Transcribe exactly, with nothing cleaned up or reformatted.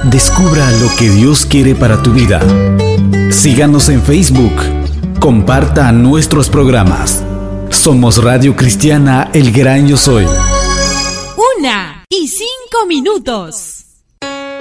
Descubra lo que Dios quiere para tu vida. Síganos en Facebook. Comparta nuestros programas. Somos Radio Cristiana El Gran Yo Soy. Una y cinco minutos.